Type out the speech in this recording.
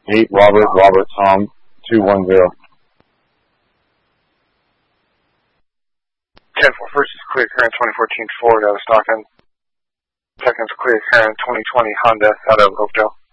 8 Robert Tom 210. 10-4 first is clear current 2014 Ford out of Stockton. Second is clear current 2020 Honda out of Oakdale.